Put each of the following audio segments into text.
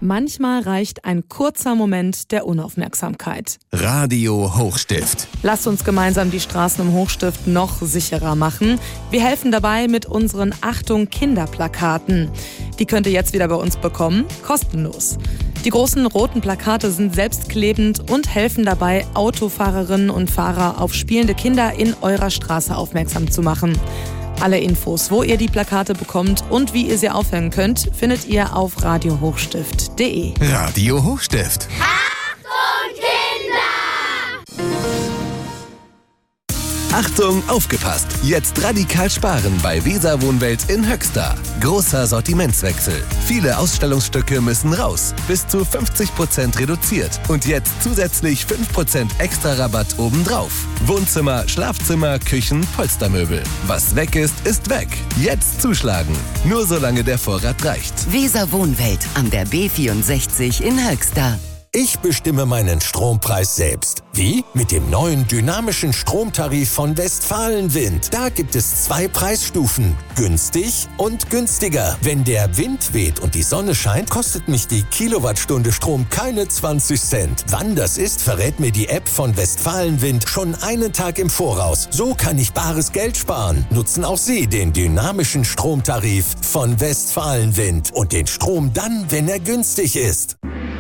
Manchmal reicht ein kurzer Moment der Unaufmerksamkeit. Radio Hochstift. Lasst uns gemeinsam die Straßen im Hochstift noch sicherer machen. Wir helfen dabei mit unseren Achtung Kinderplakaten. Die könnt ihr jetzt wieder bei uns bekommen, kostenlos. Die großen roten Plakate sind selbstklebend und helfen dabei, Autofahrerinnen und Fahrer auf spielende Kinder in eurer Straße aufmerksam zu machen. Alle Infos, wo ihr die Plakate bekommt und wie ihr sie aufhängen könnt, findet ihr auf radiohochstift.de. Radio Hochstift. Achtung, Kinder! Achtung, aufgepasst! Jetzt radikal sparen bei Weser Wohnwelt in Höxter. Großer Sortimentswechsel. Viele Ausstellungsstücke müssen raus. Bis zu 50% reduziert. Und jetzt zusätzlich 5% extra Rabatt obendrauf. Wohnzimmer, Schlafzimmer, Küchen, Polstermöbel. Was weg ist, ist weg. Jetzt zuschlagen. Nur solange der Vorrat reicht. Weser Wohnwelt an der B64 in Höxter. Ich bestimme meinen Strompreis selbst. Wie? Mit dem neuen dynamischen Stromtarif von Westfalenwind. Da gibt es 2 Preisstufen. Günstig und günstiger. Wenn der Wind weht und die Sonne scheint, kostet mich die Kilowattstunde Strom keine 20 Cent. Wann das ist, verrät mir die App von Westfalenwind schon einen Tag im Voraus. So kann ich bares Geld sparen. Nutzen auch Sie den dynamischen Stromtarif von Westfalenwind und den Strom dann, wenn er günstig ist.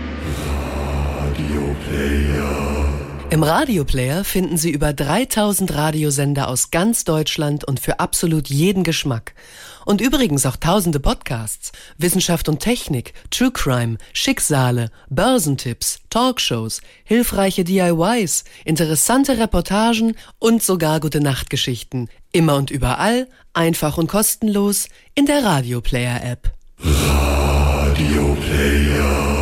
Im Radioplayer finden Sie über 3000 Radiosender aus ganz Deutschland und für absolut jeden Geschmack. Und übrigens auch tausende Podcasts, Wissenschaft und Technik, True Crime, Schicksale, Börsentipps, Talkshows, hilfreiche DIYs, interessante Reportagen und sogar Gute-Nacht-Geschichten. Immer und überall, einfach und kostenlos in der Radioplayer-App. Radioplayer.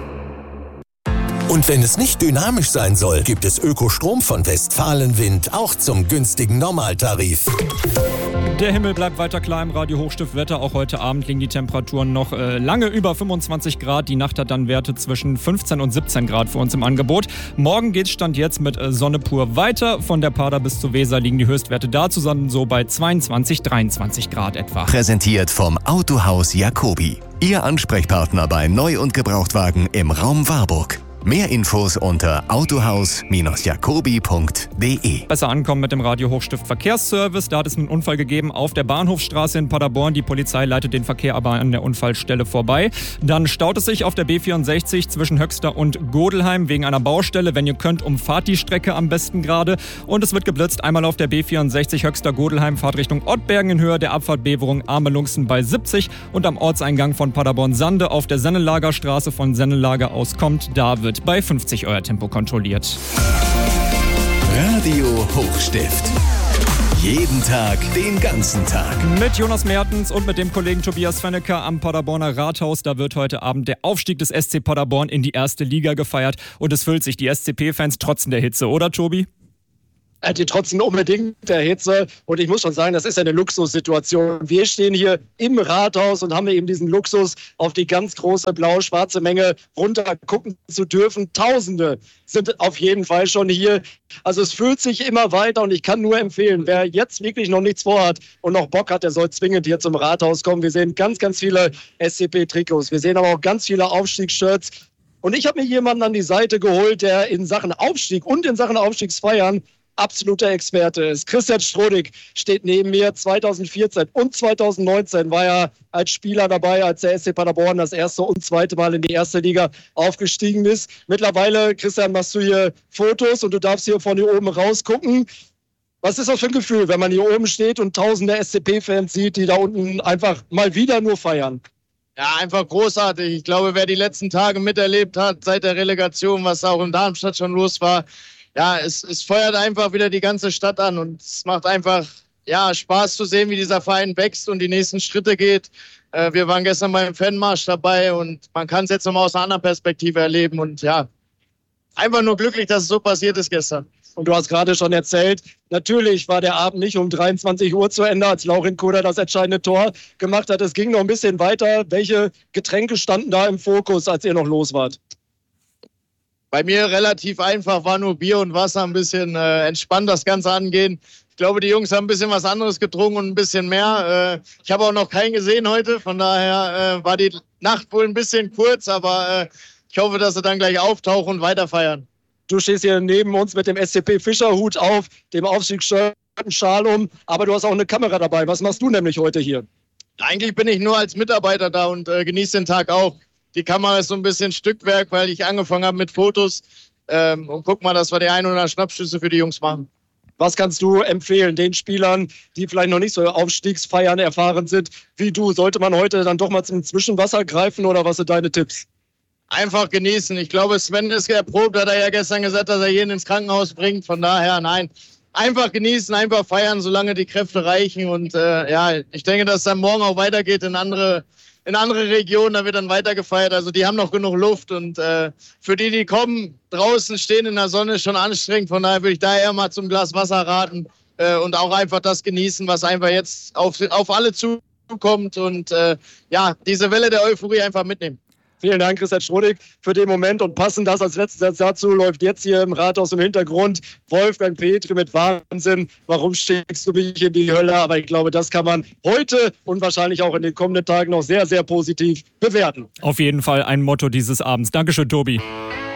Und wenn es nicht dynamisch sein soll, gibt es Ökostrom von Westfalenwind auch zum günstigen Normaltarif. Der Himmel bleibt weiter klar im Radio Hochstift Wetter. Auch heute Abend liegen die Temperaturen noch lange über 25 Grad. Die Nacht hat dann Werte zwischen 15 und 17 Grad für uns im Angebot. Morgen geht's Stand jetzt mit Sonne pur weiter. Von der Pader bis zur Weser liegen die Höchstwerte da zusammen so bei 22, 23 Grad etwa. Präsentiert vom Autohaus Jacobi. Ihr Ansprechpartner bei Neu- und Gebrauchtwagen im Raum Warburg. Mehr Infos unter autohaus-jacobi.de. Besser ankommen mit dem Radio Hochstift Verkehrsservice. Da hat es einen Unfall gegeben auf der Bahnhofstraße in Paderborn. Die Polizei leitet den Verkehr aber an der Unfallstelle vorbei. Dann staut es sich auf der B64 zwischen Höxter und Godelheim wegen einer Baustelle. Wenn ihr könnt, umfahrt die Strecke am besten gerade. Und es wird geblitzt einmal auf der B64 Höxter-Godelheim, Fahrtrichtung Ottbergen in Höhe der Abfahrt Beverung Amelungsen bei 70 und am Ortseingang von Paderborn-Sande auf der Sennelager Straße von Sennelager aus kommt. Da wird bei 50 euer Tempo kontrolliert. Radio Hochstift. Jeden Tag, den ganzen Tag. Mit Jonas Mertens und mit dem Kollegen Tobias Fennecker am Paderborner Rathaus. Da wird heute Abend der Aufstieg des SC Paderborn in die erste Liga gefeiert. Und es füllt sich die SCP-Fans trotz der Hitze, oder Tobi? Die trotzen unbedingt der Hitze. Und ich muss schon sagen, das ist eine Luxussituation. Wir stehen hier im Rathaus und haben eben diesen Luxus, auf die ganz große blau-schwarze Menge runter gucken zu dürfen. Tausende sind auf jeden Fall schon hier. Also es fühlt sich immer weiter und ich kann nur empfehlen, wer jetzt wirklich noch nichts vorhat und noch Bock hat, der soll zwingend hier zum Rathaus kommen. Wir sehen ganz, ganz viele SCP-Trikots. Wir sehen aber auch ganz viele Aufstiegsshirts. Und ich habe mir jemanden an die Seite geholt, der in Sachen Aufstieg und in Sachen Aufstiegsfeiern absoluter Experte ist. Christian Strodig steht neben mir. 2014 und 2019 war er als Spieler dabei, als der SC Paderborn das erste und zweite Mal in die erste Liga aufgestiegen ist. Mittlerweile, Christian, machst du hier Fotos und du darfst hier von hier oben rausgucken. Was ist das für ein Gefühl, wenn man hier oben steht und tausende SCP-Fans sieht, die da unten einfach mal wieder nur feiern? Ja, einfach großartig. Ich glaube, wer die letzten Tage miterlebt hat, seit der Relegation, was auch in Darmstadt schon los war, ja, es feuert einfach wieder die ganze Stadt an und es macht einfach Spaß zu sehen, wie dieser Verein wächst und die nächsten Schritte geht. Wir waren gestern beim Fanmarsch dabei und man kann es jetzt nochmal aus einer anderen Perspektive erleben und ja, einfach nur glücklich, dass es so passiert ist gestern. Und du hast gerade schon erzählt, natürlich war der Abend nicht um 23 Uhr zu Ende, als Laurin Koder das entscheidende Tor gemacht hat. Es ging noch ein bisschen weiter. Welche Getränke standen da im Fokus, als ihr noch los wart? Bei mir relativ einfach, war nur Bier und Wasser, ein bisschen entspannt das Ganze angehen. Ich glaube, die Jungs haben ein bisschen was anderes getrunken und ein bisschen mehr. Ich habe auch noch keinen gesehen heute, von daher war die Nacht wohl ein bisschen kurz, aber ich hoffe, dass sie dann gleich auftauchen und weiter feiern. Du stehst hier neben uns mit dem SCP Fischerhut auf, dem Aufstiegsschal um, aber du hast auch eine Kamera dabei. Was machst du nämlich heute hier? Eigentlich bin ich nur als Mitarbeiter da und genieße den Tag auch. Die Kamera ist so ein bisschen Stückwerk, weil ich angefangen habe mit Fotos. Und guck mal, dass wir die ein oder anderen Schnappschüsse für die Jungs machen. Was kannst du empfehlen den Spielern, die vielleicht noch nicht so Aufstiegsfeiern erfahren sind wie du? Sollte man heute dann doch mal zum Zwischenwasser greifen oder was sind deine Tipps? Einfach genießen. Ich glaube, Sven ist erprobt, hat er ja gestern gesagt, dass er jeden ins Krankenhaus bringt. Von daher, nein. Einfach genießen, einfach feiern, solange die Kräfte reichen. Und ich denke, dass es dann morgen auch weitergeht in andere Regionen. Da wird dann weiter gefeiert. Also die haben noch genug Luft. Und für die kommen, draußen stehen in der Sonne, ist schon anstrengend. Von daher würde ich da eher mal zum Glas Wasser raten und auch einfach das genießen, was einfach jetzt auf alle zukommt. Und diese Welle der Euphorie einfach mitnehmen. Vielen Dank, Christian Strodig, für den Moment. Und passend das als letzter Satz dazu läuft jetzt hier im Rathaus im Hintergrund Wolfgang Petri mit Wahnsinn. Warum schickst du mich in die Hölle? Aber ich glaube, das kann man heute und wahrscheinlich auch in den kommenden Tagen noch sehr, sehr positiv bewerten. Auf jeden Fall ein Motto dieses Abends. Dankeschön, Tobi.